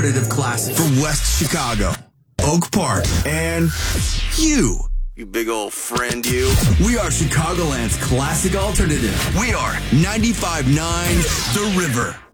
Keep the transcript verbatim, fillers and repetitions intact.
alternative classic from West Chicago, Oak Park, and you. You big old friend, you. We are Chicagoland's classic alternative. We are ninety-five point nine The River.